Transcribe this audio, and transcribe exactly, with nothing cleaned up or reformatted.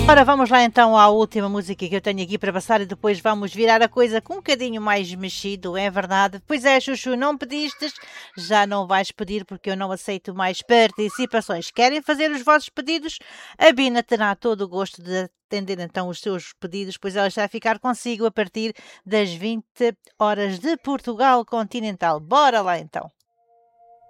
Ora, vamos lá então à última música que eu tenho aqui para passar e depois vamos virar a coisa com um bocadinho mais mexido, é verdade? Pois é, Chuchu, não pedistes, já não vais pedir porque eu não aceito mais participações. Querem fazer os vossos pedidos? A Bina terá todo o gosto de atender então os seus pedidos, pois ela está a ficar consigo a partir das vinte horas de Portugal continental. Bora lá então!